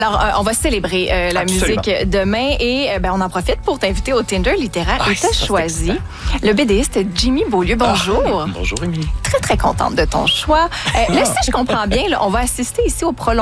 Alors, on va célébrer la musique demain et on en profite pour t'inviter au Tinder littéraire. Et t'as choisi le BDiste Jimmy Beaulieu. Bonjour. Bonjour, Émilie. Très, très contente de ton choix. Là, si je comprends bien, là, on va assister ici au prolongement